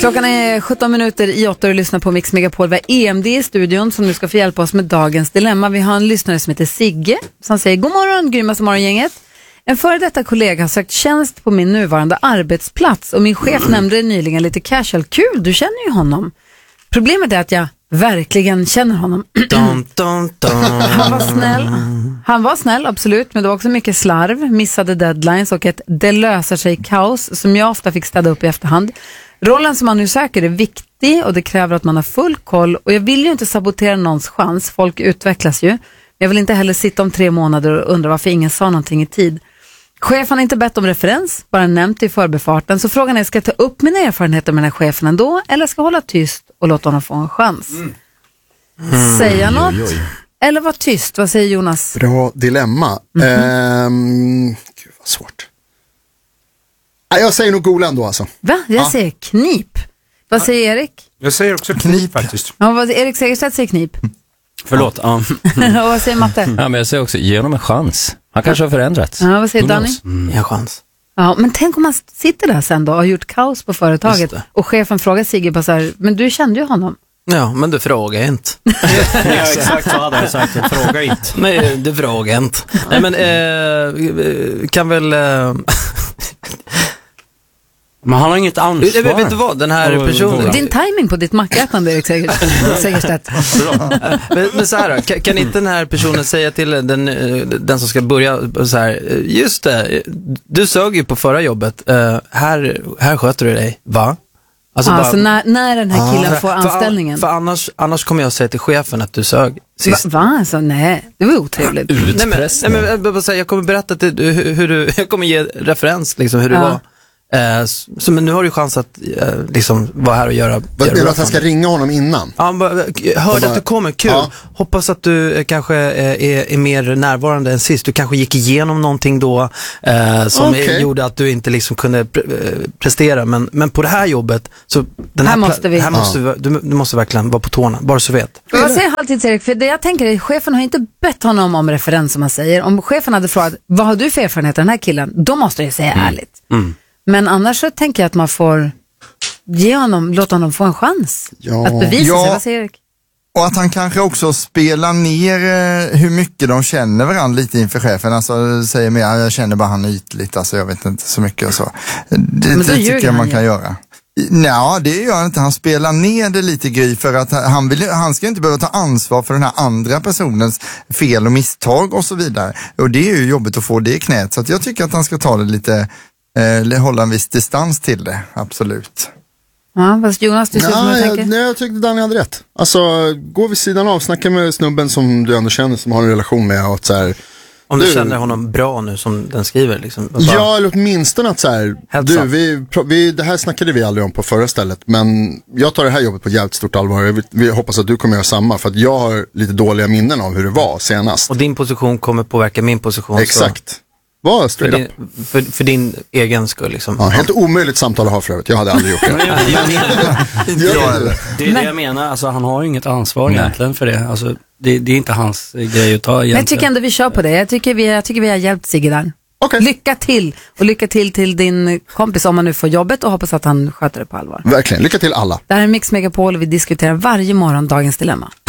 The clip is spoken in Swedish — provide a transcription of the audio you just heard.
Klockan är 17 minuter i 8 och lyssnar på Mix Megapol. Vi har EMD i studion som nu ska få hjälpa oss med dagens dilemma. Vi har en lyssnare som heter Sigge som säger: God morgon, grymmaste morgongänget. En före detta kollega har sökt tjänst på min nuvarande arbetsplats och min chef nämnde nyligen lite casual. Kul, du känner ju honom. Problemet är att jag verkligen känner honom. Han var snäll, absolut, men det var också mycket slarv, missade deadlines och ett det löser sig kaos som jag ofta fick städa upp i efterhand. Rollen som man nu söker är viktig och det kräver att man har full koll, och jag vill ju inte sabotera någons chans, folk utvecklas ju. Jag vill inte heller sitta om 3 månader och undra varför ingen sa någonting i tid. Chefen har inte bett om referens, bara nämnt i förbifarten, så frågan är, ska jag ta upp mina erfarenheter med den här chefen ändå eller ska jag hålla tyst och låta honom få en chans? Säga något eller vara tyst? Vad säger Jonas? Bra dilemma. Gud vad svårt. Jag säger nog gola ändå alltså. Va? Jag säger knip. Vad säger Erik? Jag säger också knip faktiskt. Ja, Erik Segerstedt säger knip. Förlåt. Och vad säger Matte? Ja, men jag säger också, ge honom en chans. Han kanske har förändrats. Ja, vad säger Danny? En chans. Ja, men tänk om man sitter där sen då och har gjort kaos på företaget och chefen frågar Sigge bara så här, men du kände ju honom. Ja, men du frågar inte. Ja, exakt så hade jag sagt. Fråga inte. Nej, du frågar inte. Nej, men kan väl... Men han har inget ansvar. Jag vet inte vad, den här personen... Din timing på ditt mackätande, Erik Segerstedt. men så här då, kan inte den här personen säga till den som ska börja så här, just det, du sög ju på förra jobbet, här sköter du dig, va? Alltså när den här killen får anställningen. För annars kommer jag säga till chefen att du sög sist. Va? Alltså, nej, det var otrevligt. Nej, men jag kommer berätta hur jag kommer ge referens liksom hur det var. Så men nu har du chans att liksom vara här och göra. Vill du att jag ska ringa honom innan? Ja, hörde att du kommer, kul. Ja. Hoppas att du kanske är mer närvarande än sist. Du kanske gick igenom någonting då som gjorde att du inte liksom kunde prestera. Men på det här jobbet så du måste verkligen vara på tårna, bara så vet. Vad säger halvtids-Erik? För det jag tänker är, chefen har inte bett honom om referens som man säger. Om chefen hade frågat, vad har du för erfarenhet av den här killen? Då måste jag säga ärligt. Men annars så tänker jag att man får låta honom få en chans att bevisa sig. Vad säger Erik? Och att han kanske också spelar ner hur mycket de känner varandra lite inför chefen. Alltså säger mer, jag känner bara han ytligt, alltså jag vet inte så mycket och så. Det tycker jag man kan göra. Ja, det gör han inte. Han spelar ner det lite Gry för att han ska inte behöva ta ansvar för den här andra personens fel och misstag och så vidare. Och det är ju jobbigt att få det i knät. Så att jag tycker att han ska ta det lite... hålla en viss distans till det, absolut. Ja, fast Jonas, du ser som du tänker? Nej, jag tyckte Danny hade rätt. Alltså, gå vid sidan av, snacka med snubben som du ändå känner, som har en relation med och så här, om du känner honom bra nu som den skriver liksom. Ja, eller åtminstone att så här, det här snackade vi aldrig om på förra stället, men jag tar det här jobbet på jävligt stort allvar. Vi hoppas att du kommer göra samma, för att jag har lite dåliga minnen av hur det var senast. Och din position kommer påverka min position. Exakt. Så... Var straight up. För din egen skull liksom. Ja, helt omöjligt samtal att ha för övrigt. Jag hade aldrig gjort det. Det är det jag menar. Alltså, han har ju inget ansvar egentligen för det. Alltså, det är inte hans grej att ta egentligen. Men jag tycker ändå vi kör på det. Jag tycker vi har hjälpt Sigge där. Okay. Lycka till. Och lycka till din kompis om han nu får jobbet, och hoppas att han sköter det på allvar. Verkligen. Lycka till alla. Det här är Mix Megapol och vi diskuterar varje morgon dagens dilemma.